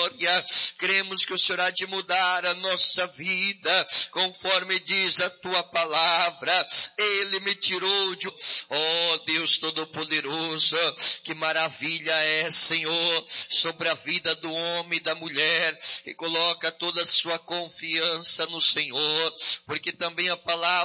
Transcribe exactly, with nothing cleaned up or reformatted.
glória. Cremos que o Senhor há de mudar a nossa vida, conforme diz a tua palavra. Ele me tirou de... Oh Deus Todo-Poderoso, que maravilha é, Senhor, sobre a vida do homem e da mulher, que coloca toda a sua confiança no Senhor, porque também a palavra